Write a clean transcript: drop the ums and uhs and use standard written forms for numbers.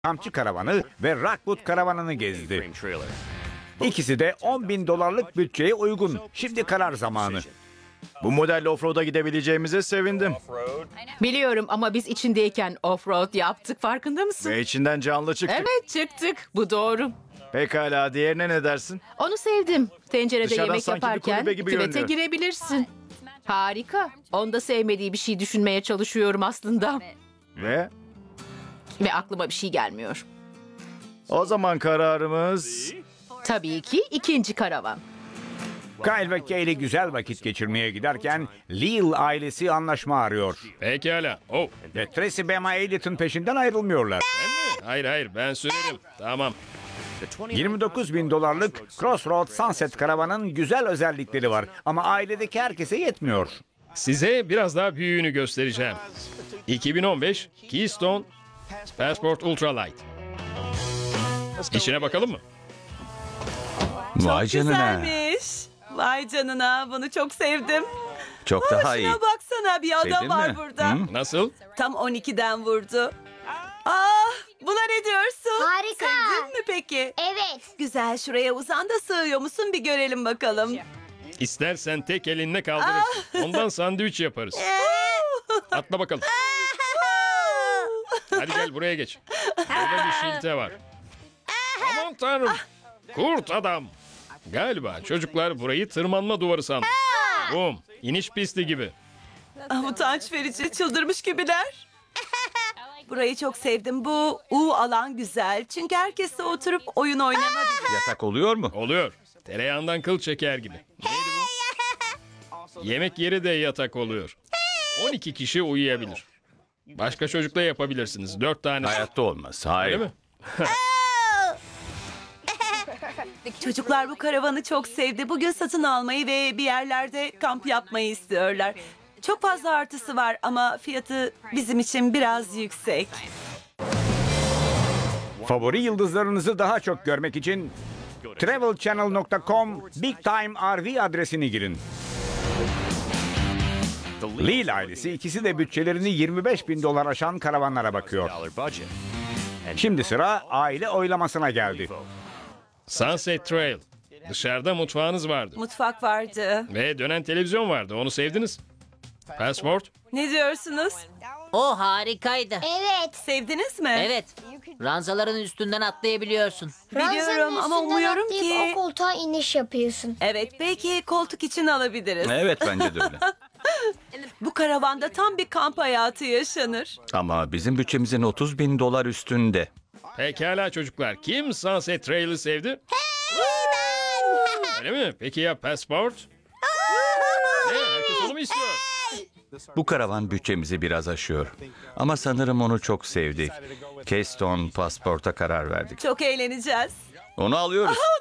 Kampçı Karavanı ve Rockwood Karavanı'nı gezdi. İkisi de $10.000 bütçeye uygun. Şimdi karar zamanı. Bu modelle offroad'a gidebileceğimize sevindim. Biliyorum ama biz içindeyken offroad yaptık, farkında mısın? Ve içinden canlı çıktık. Evet, çıktık. Bu doğru. Pekala, diğerine ne dersin? Onu sevdim. Tencerede Dışarıdan yemek sanki bir yaparken kulübe gibi küvete görünüyor. girebilirsin. Harika. Onda sevmediği bir şey düşünmeye çalışıyorum aslında. Ve Ve aklıma bir şey gelmiyor. o zaman kararımız... Tabii ki ikinci karavan. Kyle ve Kayleigh güzel vakit geçirmeye giderken Leal ailesi anlaşma arıyor. Pekala. Oh. Ve Tracy Bema Elliott'ın peşinden ayrılmıyorlar. Hayır ben sürerim. Tamam. $29.000 Crossroad Sunset Karavan'ın güzel özellikleri var. Ama ailedeki herkese yetmiyor. Size biraz daha büyüğünü göstereceğim. 2015 Keystone Passport Ultralight. İçine bakalım mı? Vay Güzelmiş. Vay canına, bunu çok sevdim. Çok daha iyi. Şuna baksana, bir adam Sevdin var mi? burada. Hı? Nasıl? Tam 12'den vurdu. Buna ne diyorsun? Harika. Sevdin mi peki? Evet. Güzel, şuraya uzan da sığıyor musun, bir görelim bakalım. İstersen tek elinle kaldırırsın. Ondan sandviç yaparız. Atla bakalım. Hadi gel buraya geç. Burada bir şilte var. Aman tanrım. Kurt adam. Galiba çocuklar burayı tırmanma duvarı sandı. Bum. İniş pisti gibi. Utanç verici, çıldırmış gibiler. Burayı çok sevdim. Bu alan güzel. Çünkü herkesle oturup oyun oynanabilir. Yatak oluyor mu? Oluyor. Tereyağından kıl çeker gibi. Neydi bu? Yemek yeri de yatak oluyor. 12 kişi uyuyabilir. Başka çocukla yapabilirsiniz. 4 tane. Hayatta olmaz. Hayır. Öyle mi? Çocuklar bu karavanı çok sevdi. Bugün satın almayı ve bir yerlerde kamp yapmayı istiyorlar. Çok fazla artısı var ama fiyatı bizim için biraz yüksek. Favori yıldızlarınızı daha çok görmek için travelchannel.com Big Time RV adresini girin. Leal ailesi ikisi de bütçelerini $25.000 aşan karavanlara bakıyor. Şimdi sıra aile oylamasına geldi. Sunset Trail. Dışarıda mutfağınız vardı. Mutfak vardı. Ve dönen televizyon vardı. Onu sevdiniz. Passport. Ne diyorsunuz? O harikaydı. Evet. Sevdiniz mi? Evet. Ranzaların üstünden atlayabiliyorsun. Biliyorum Ranzanın ama üstünden umuyorum atlayıp ki... o koltuğa iniş yapıyorsun. Evet, belki koltuk için alabiliriz. Evet, bence de öyle. Bu karavanda tam bir kamp hayatı yaşanır. Ama bizim bütçemizin $30.000 üstünde. Pekala çocuklar. Kim Sunset Trail'i sevdi? Öyle mi? Peki ya Passport? Ne? Herkes onu mu istiyor? Bu karavan bütçemizi biraz aşıyor. Ama sanırım onu çok sevdik. Keystone Passport'a karar verdik. Çok eğleneceğiz. Onu alıyoruz.